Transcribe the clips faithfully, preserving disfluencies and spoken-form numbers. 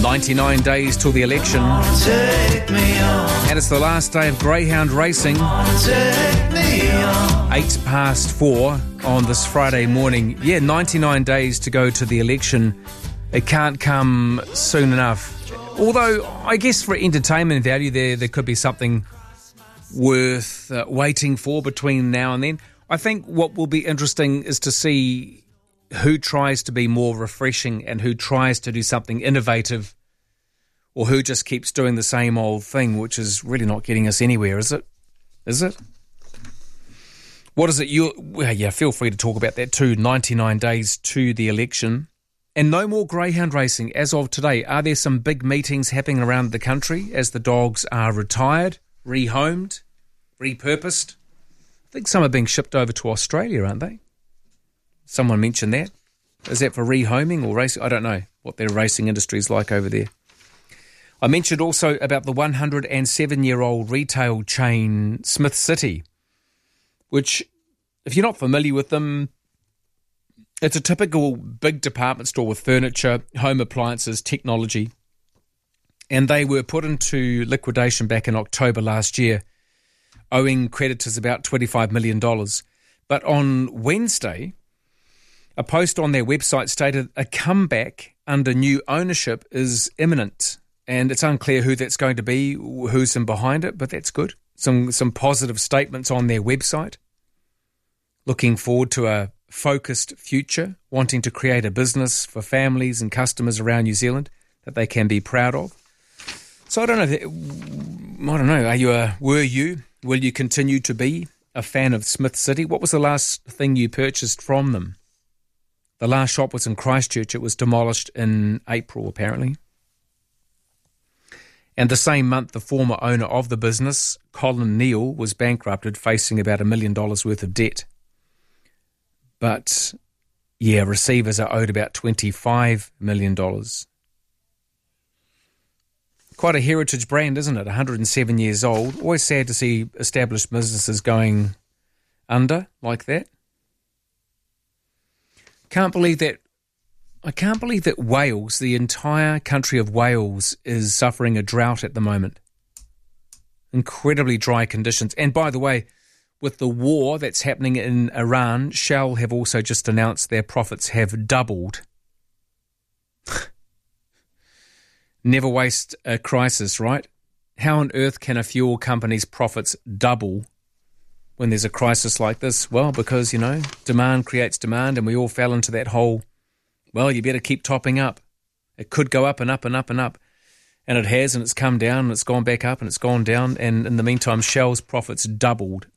ninety-nine days till the election. And it's the last day of greyhound racing. Eight past four on this Friday morning. Yeah, ninety-nine days to go to the election. It can't come soon enough. Although, I guess for entertainment value, there, there could be something worth uh, waiting for between now and then. I think what will be interesting is to see who tries to be more refreshing and who tries to do something innovative, or who just keeps doing the same old thing, which is really not getting us anywhere, is it? Is it? What is it? You, well, yeah, feel free to talk about that too. ninety-nine days to the election. And no more greyhound racing as of today. Are there some big meetings happening around the country as the dogs are retired, rehomed, repurposed? I think some are being shipped over to Australia, aren't they? Someone mentioned that. Is that for rehoming or racing? I don't know what their racing industry is like over there. I mentioned also about the one hundred seven-year-old retail chain Smith City, which, if you're not familiar with them, it's a typical big department store with furniture, home appliances, technology, and they were put into liquidation back in October last year, owing creditors about twenty-five million dollars. But on Wednesday, a post on their website stated a comeback under new ownership is imminent, and it's unclear who that's going to be, who's in behind it, but that's good. Some some positive statements on their website. Looking forward to a focused future, wanting to create a business for families and customers around New Zealand that they can be proud of. So I don't know. I don't know. Are you a, were you? Will you continue to be a fan of Smith City? What was the last thing you purchased from them? The last shop was in Christchurch. It was demolished in April, apparently. And the same month, the former owner of the business, Colin Neal, was bankrupted, facing about a million dollars worth of debt. But, yeah, receivers are owed about twenty-five million dollars. Quite a heritage brand, isn't it? one hundred seven years old. Always sad to see established businesses going under like that. Can't believe that. I can't believe that Wales, the entire country of Wales, is suffering a drought at the moment. Incredibly dry conditions. And by the way, with the war that's happening in Iran, Shell have also just announced their profits have doubled. Never waste a crisis, right? How on earth can a fuel company's profits double when there's a crisis like this? Well, because, you know, demand creates demand, and we all fell into that whole, well, you better keep topping up. It could go up and up and up and up. And it has, and it's come down, and it's gone back up, and it's gone down. And in the meantime, Shell's profits doubled.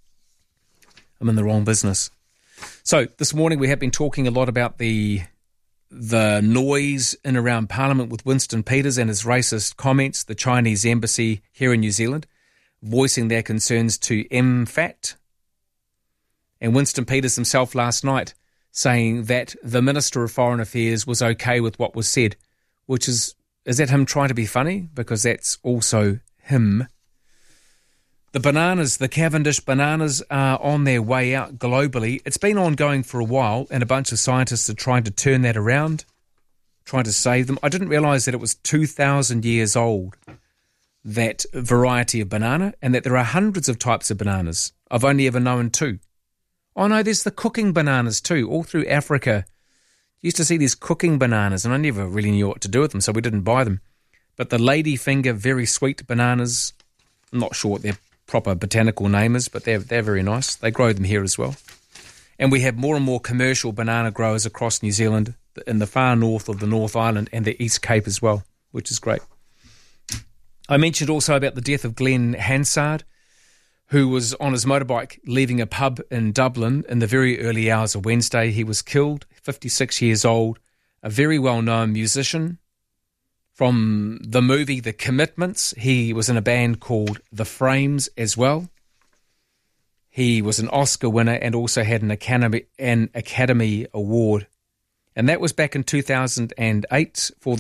I'm in the wrong business. So this morning we have been talking a lot about the the noise in around Parliament with Winston Peters and his racist comments, the Chinese embassy here in New Zealand voicing their concerns to M FAT, and Winston Peters himself last night saying that the Minister of Foreign Affairs was okay with what was said, which is, is that him trying to be funny? Because that's also him. The bananas, the Cavendish bananas, are on their way out globally. It's been ongoing for a while, and a bunch of scientists are trying to turn that around, trying to save them. I didn't realise that it was two thousand years old, that variety of banana, and that there are hundreds of types of bananas. I've only ever known two. Oh no, there's the cooking bananas too, all through Africa. You used to see these cooking bananas, and I never really knew what to do with them, so we didn't buy them. But the ladyfinger, very sweet bananas, I'm not sure what they're proper botanical name is, but they're, they're very nice. They grow them here as well. And we have more and more commercial banana growers across New Zealand, in the far north of the North Island and the East Cape as well, which is great. I mentioned also about the death of Glenn Hansard, who was on his motorbike leaving a pub in Dublin in the very early hours of Wednesday. He was killed, fifty-six years old, a very well-known musician. From the movie The Commitments, he was in a band called The Frames as well. He was an Oscar winner and also had an Academy, an Academy Award. And that was back in two thousand eight for